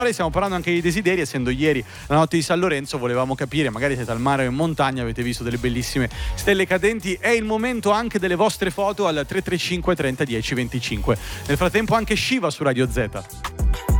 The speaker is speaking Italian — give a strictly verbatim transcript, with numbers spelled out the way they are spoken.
Stiamo parlando anche di desideri, essendo ieri la notte di San Lorenzo, volevamo capire, magari siete al mare o in montagna, avete visto delle bellissime stelle cadenti, è il momento anche delle vostre foto al tre tre cinque trenta dieci venticinque. Nel frattempo anche Shiva su Radio Z.